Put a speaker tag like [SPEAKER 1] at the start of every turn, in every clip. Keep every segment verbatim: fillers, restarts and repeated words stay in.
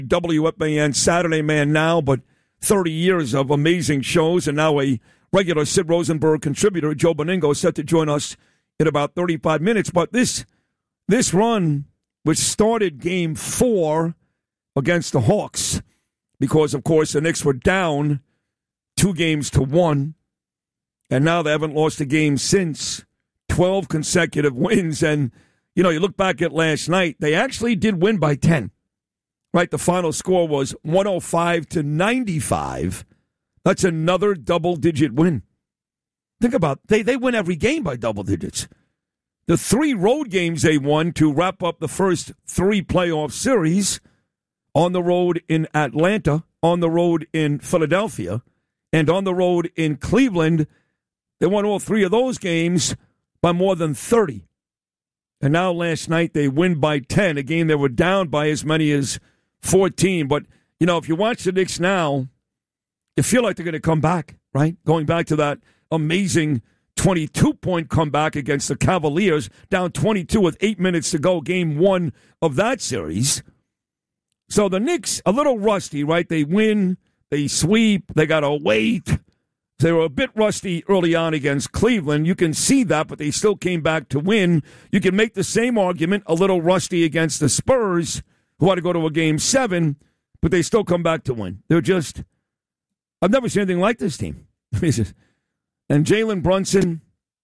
[SPEAKER 1] W F A N Saturday Man now, but thirty years of amazing shows, and now a regular Sid Rosenberg contributor. Joe Beningo is set to join us in about thirty-five minutes. But this this run, which started game four against the Hawks, because, of course, the Knicks were down two games to one, and now they haven't lost a game since. twelve consecutive wins, and, you know, you look back at last night, they actually did win by ten. Right, the final score was one oh five to ninety-five. That's another double-digit win. Think about it. They, they win every game by double digits. The three road games they won to wrap up the first three playoff series, on the road in Atlanta, on the road in Philadelphia, and on the road in Cleveland, they won all three of those games by more than thirty. And now last night they win by ten, a game they were down by as many as fourteen. But, you know, if you watch the Knicks now, you feel like they're going to come back, right? Going back to that amazing twenty-two point comeback against the Cavaliers, down twenty-two with eight minutes to go, game one of that series. So the Knicks, a little rusty, right? They win, they sweep, they got to wait. They were a bit rusty early on against Cleveland. You can see that, but they still came back to win. You can make the same argument, a little rusty against the Spurs, who had to go to a game seven, but they still come back to win. They're just, I've never seen anything like this team. And Jalen Brunson,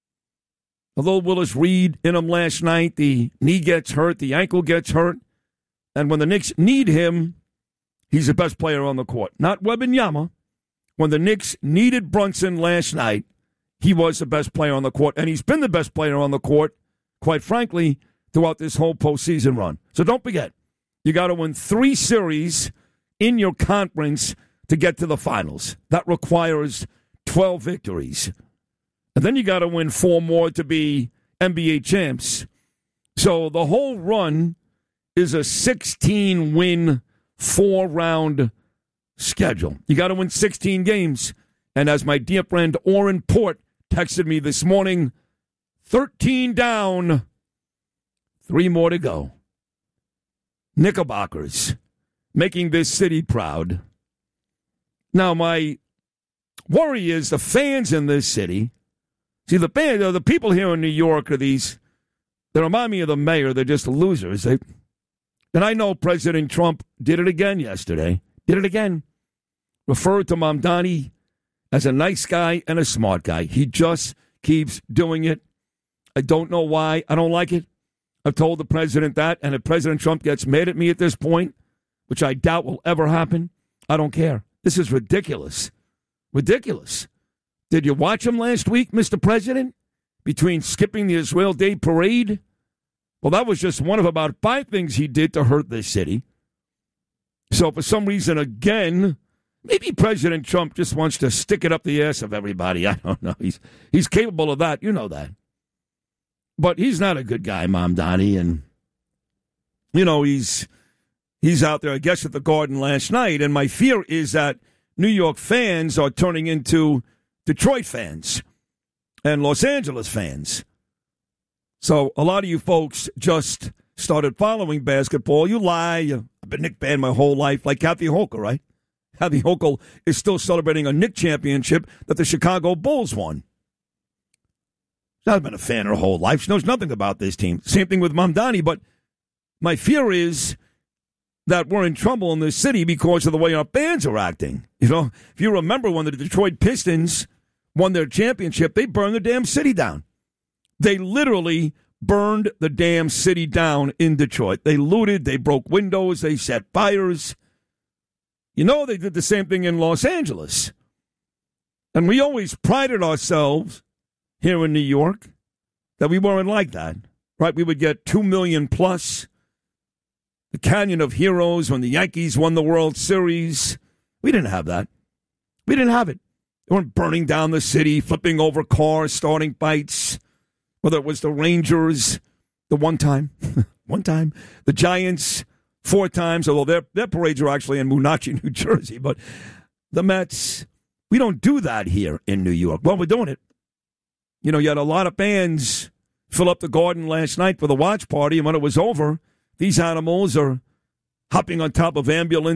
[SPEAKER 1] a little Willis Reed in him last night. The knee gets hurt, the ankle gets hurt. And when the Knicks need him, he's the best player on the court. Not Wembanyama. When the Knicks needed Brunson last night, he was the best player on the court. And he's been the best player on the court, quite frankly, throughout this whole postseason run. So don't forget, you got to win three series in your conference to get to the finals. That requires twelve victories. And then you got to win four more to be N B A champs. So the whole run is a sixteen-win, four-round schedule. You got to win sixteen games. And as my dear friend Orrin Port texted me this morning, thirteen down, three more to go. Knickerbockers making this city proud. Now, my worry is the fans in this city. See, the fans, the people here in New York are these, they remind me of the mayor. They're just losers. They, and I know President Trump did it again yesterday. Did it again. Referred to Mamdani as a nice guy and a smart guy. He just keeps doing it. I don't know why. I don't like it. I've told the president that, and if President Trump gets mad at me at this point, which I doubt will ever happen, I don't care. This is ridiculous. Ridiculous. Did you watch him last week, Mister President? Between skipping the Israel Day parade? Well, that was just one of about five things he did to hurt this city. So for some reason, again, maybe President Trump just wants to stick it up the ass of everybody. I don't know. He's he's capable of that. You know that. But he's not a good guy, Mamdani. And, you know, he's he's out there, I guess, at the Garden last night. And my fear is that New York fans are turning into Detroit fans and Los Angeles fans. So a lot of you folks just started following basketball. You lie. I've been Knick fan my whole life, like Kathy Hochul, right? Kathy Hochul is still celebrating a Knick championship that the Chicago Bulls won. She's not been a fan her whole life. She knows nothing about this team. Same thing with Mamdani. But my fear is that we're in trouble in this city because of the way our fans are acting. You know, if you remember when the Detroit Pistons won their championship, they burned the damn city down. They literally burned the damn city down in Detroit. They looted, they broke windows, they set fires. You know, they did the same thing in Los Angeles. And we always prided ourselves here in New York that we weren't like that, right? We would get two million plus. The Canyon of Heroes when the Yankees won the World Series. We didn't have that. We didn't have it. They weren't burning down the city, flipping over cars, starting fights. Whether it was the Rangers, the one time, one time, the Giants, four times, although their, their parades are actually in Moonachie, New Jersey. But the Mets, we don't do that here in New York. Well, we're doing it. You know, you had a lot of fans fill up the Garden last night for the watch party, and when it was over, these animals are hopping on top of ambulances.